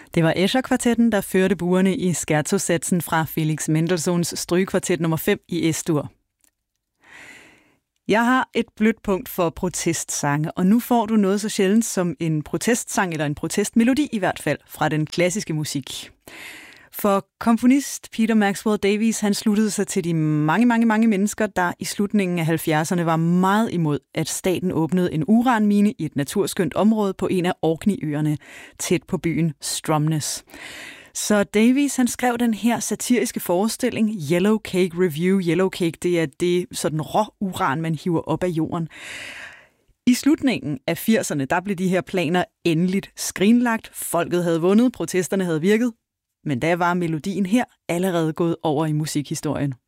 Det var Escher-kvartetten, der førte buerne i scherzo-satsen fra Felix Mendelssohns strygekvartet nummer 5 i Es-dur. Jeg har et blødt punkt for protestsange, og nu får du noget så sjældent som en protestsang, eller en protestmelodi i hvert fald, fra den klassiske musik. For komponist Peter Maxwell Davies, han sluttede sig til de mange mennesker, der i slutningen af 70'erne var meget imod, at staten åbnede en uranmine i et naturskønt område på en af Orkney-øerne, tæt på byen Stromness. Så Davies, han skrev den her satiriske forestilling, Yellow Cake Review. Yellow Cake, det er det sådan rå uran, man hiver op af jorden. I slutningen af 80'erne, der blev de her planer endeligt skrinlagt. Folket havde vundet, protesterne havde virket. Men da var melodien her allerede gået over i musikhistorien.